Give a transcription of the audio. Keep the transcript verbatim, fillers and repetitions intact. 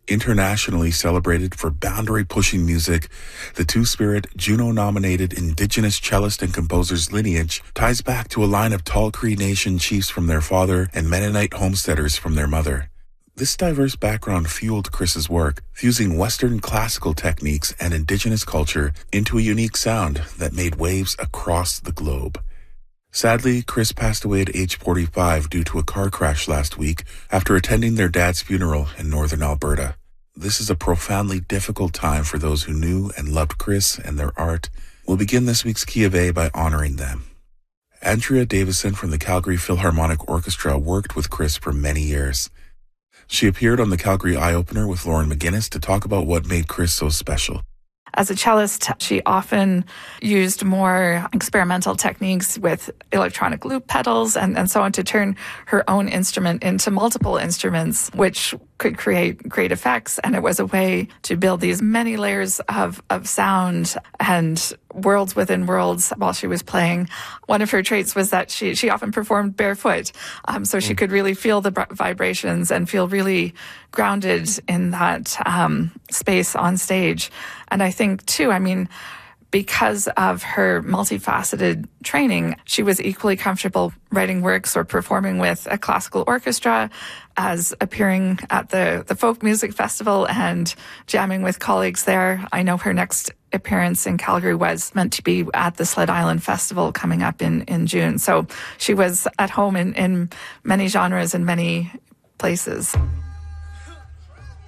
Internationally celebrated for boundary-pushing music, the Two-Spirit Juno-nominated Indigenous cellist and composer's lineage ties back to a line of Tall Cree Nation chiefs from their father and Mennonite homesteaders from their mother. This diverse background fueled Chris's work, fusing Western classical techniques and Indigenous culture into a unique sound that made waves across the globe. Sadly, Chris passed away at age forty-five due to a car crash last week after attending their dad's funeral in northern Alberta. This is a profoundly difficult time for those who knew and loved Chris and their art. We'll begin this week's Key of A by honoring them. Andrea Davison from the Calgary Philharmonic Orchestra worked with Chris for many years. She appeared on the Calgary Eye Opener with Lauren McGinnis to talk about what made Chris so special. As a cellist, she often used more experimental techniques with electronic loop pedals and, and so on to turn her own instrument into multiple instruments, which could create great effects. And it was a way to build these many layers of, of sound and worlds within worlds while she was playing. One of her traits was that she, she often performed barefoot, um, so she could really feel the vibrations and feel really grounded in that um, space on stage. And I think, too, I mean, because of her multifaceted training, she was equally comfortable writing works or performing with a classical orchestra as appearing at the, the folk music festival and jamming with colleagues there. I know her next appearance in Calgary was meant to be at the Sled Island Festival coming up in, in June. So she was at home in, in many genres and many places.